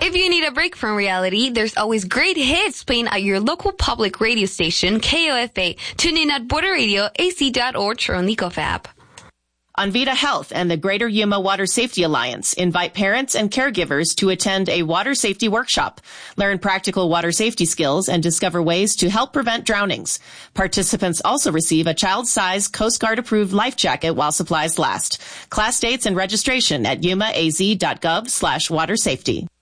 If you need a break from reality, there's always great hits playing at your local public radio station, KOFA. Tune in at Border Radio, AC.org, or on Legal app. Envita Health and the Greater Yuma Water Safety Alliance invite parents and caregivers to attend a water safety workshop. Learn practical water safety skills and discover ways to help prevent drownings. Participants also receive a child-size Coast Guard-approved life jacket while supplies last. Class dates and registration at yumaaz.gov/watersafety.